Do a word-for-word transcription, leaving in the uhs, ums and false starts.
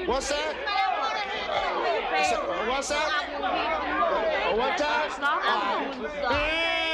What's that? So, what's that? One time? Stop. All right.